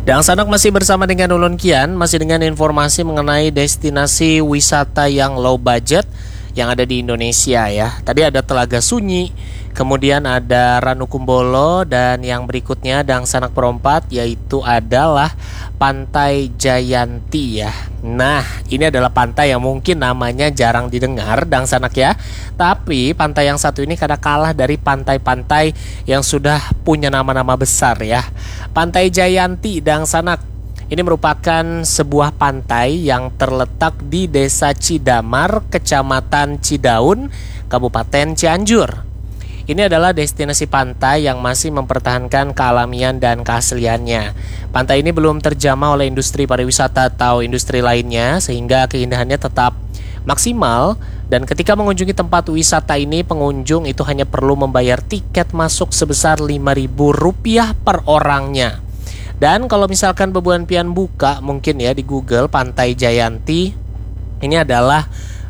Dan Sanak masih bersama dengan Ulun Kian, masih dengan informasi mengenai destinasi wisata yang low budget yang ada di Indonesia ya. Tadi ada Telaga Sunyi, kemudian ada Ranukumbolo, dan yang berikutnya Dang Sanak Perompat yaitu adalah Pantai Jayanti ya. Nah, ini adalah pantai yang mungkin namanya jarang didengar Dang Sanak ya. Tapi pantai yang satu ini kadang kalah dari pantai-pantai yang sudah punya nama-nama besar ya. Pantai Jayanti Dang Sanak ini merupakan sebuah pantai yang terletak di Desa Cidamar, Kecamatan Cidaun, Kabupaten Cianjur. Ini adalah destinasi pantai yang masih mempertahankan kealamian dan keasliannya. Pantai ini belum terjamah oleh industri pariwisata atau industri lainnya, sehingga keindahannya tetap maksimal. Dan ketika mengunjungi tempat wisata ini, pengunjung itu hanya perlu membayar tiket masuk sebesar Rp5.000 per orangnya. Dan kalau misalkan bebuan pian buka mungkin ya di Google Pantai Jayanti, ini adalah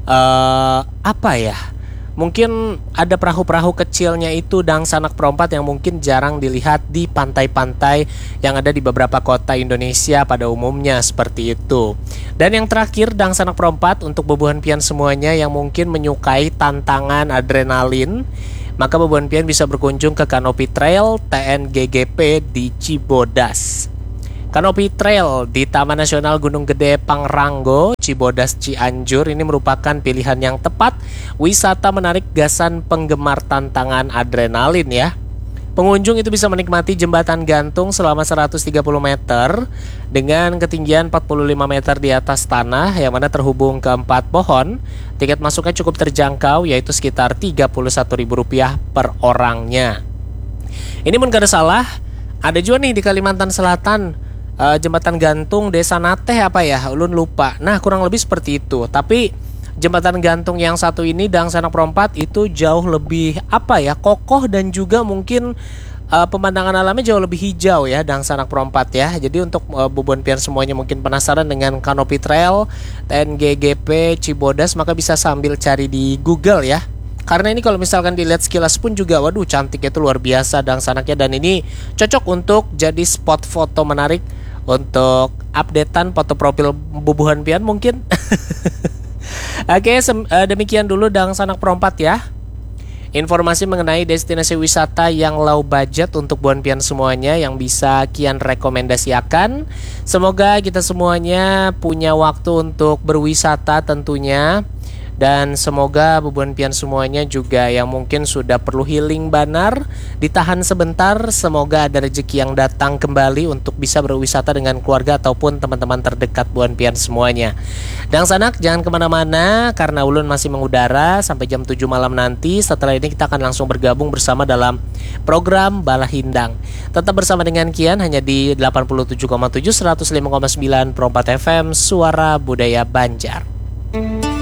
apa ya? Mungkin ada perahu-perahu kecilnya itu Dang Sanak Perompat yang mungkin jarang dilihat di pantai-pantai yang ada di beberapa kota Indonesia pada umumnya seperti itu. Dan yang terakhir Dang Sanak Perompat untuk bebuan pian semuanya yang mungkin menyukai tantangan adrenalin, maka bebuan pian bisa berkunjung ke Canopy Trail TNGGP di Cibodas. Canopy Trail di Taman Nasional Gunung Gede Pangrango, Cibodas, Cianjur ini merupakan pilihan yang tepat wisata menarik gasan penggemar tantangan adrenalin ya. Pengunjung itu bisa menikmati jembatan gantung selama 130 meter dengan ketinggian 45 meter di atas tanah yang mana terhubung ke 4 pohon. Tiket masuknya cukup terjangkau yaitu sekitar Rp31.000 per orangnya. Ini pun kada salah, ada juga nih di Kalimantan Selatan jembatan gantung Desa Nateh apa ya, ulun lupa. Nah kurang lebih seperti itu. Tapi jembatan gantung yang satu ini Dang Sanak Perompat itu jauh lebih apa ya, kokoh dan juga mungkin pemandangan alamnya jauh lebih hijau ya Dang Sanak Perompat ya. Jadi untuk bebuan pian semuanya mungkin penasaran dengan Canopy Trail TNGGP Cibodas, maka bisa sambil cari di Google ya. Karena ini kalau misalkan dilihat sekilas pun juga waduh cantiknya itu luar biasa Dang Sanaknya, dan ini cocok untuk jadi spot foto menarik untuk updatean foto profil bubuhan pian mungkin. Oke, demikian dulu Dang Sanak Perompat ya. Informasi mengenai destinasi wisata yang low budget untuk buan pian semuanya yang bisa Kian rekomendasikan. Semoga kita semuanya punya waktu untuk berwisata tentunya. Dan semoga bebuan pian semuanya juga yang mungkin sudah perlu healing banar ditahan sebentar. Semoga ada rezeki yang datang kembali untuk bisa berwisata dengan keluarga ataupun teman-teman terdekat buan pian semuanya. Dang Sanak jangan kemana-mana karena ulun masih mengudara sampai jam 7 malam nanti. Setelah ini kita akan langsung bergabung bersama dalam program Bala Hindang. Tetap bersama dengan Kian hanya di 87,7 105,9 Perompat FM Suara Budaya Banjar.